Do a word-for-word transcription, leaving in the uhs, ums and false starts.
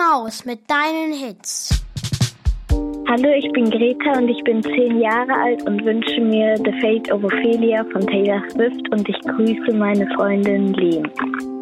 Maus mit deinen Hits. Hallo, ich bin Greta und ich bin zehn Jahre alt und wünsche mir The Fate of Ophelia von Taylor Swift und ich grüße meine Freundin Liam.